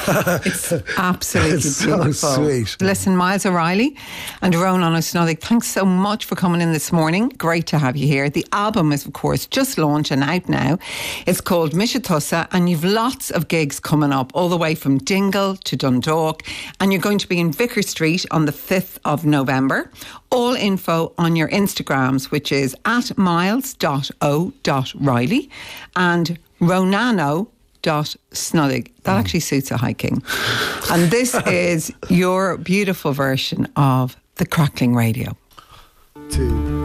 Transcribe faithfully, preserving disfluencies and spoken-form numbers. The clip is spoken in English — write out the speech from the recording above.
It's absolutely It's beautiful. so sweet. Listen, Miles O'Reilly and Ronan O'Snoddig, thanks so much for coming in this morning. Great to have you here. The album is, of course, just launched and out now. It's called Mishatussa, and you've lots of gigs coming up, all the way from Dingle to Dundalk, and you're going to be in Vicar Street on the fifth of November. All info on your Instagrams, which is at miles dot o dot riley and ronano dot snoddig. That mm. actually suits a High King. And this is your beautiful version of the Crackling Radio. Two.